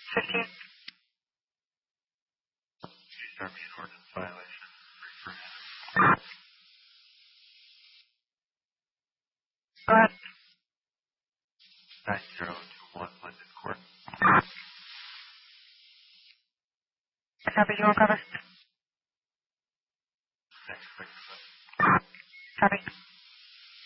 15. Army ordinance violation. Go ahead. 9021 Linden Court. Copy, you will cover. Next, Copy.